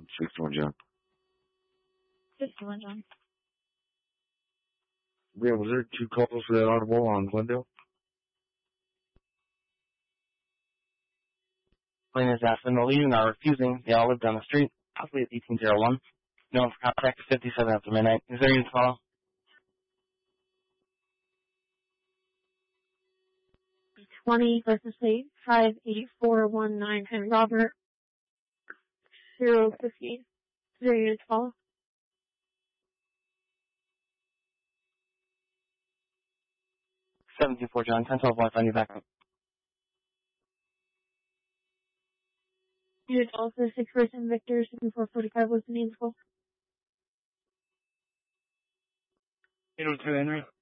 61 John. 61 John. Yeah, was there 2 calls for that audible on Glendale? Plaintiffs asked them to leave and are refusing. They all live down the street, possibly at 1801. No one for contact 57 after midnight. Is there any call? 20 versus 8, 58419 and Robert 050. Is there any call? Seven two four John, 1012 Wi-Fi, you back up. Unit also 6 person Victor 7445 was the name call. 802 Henry.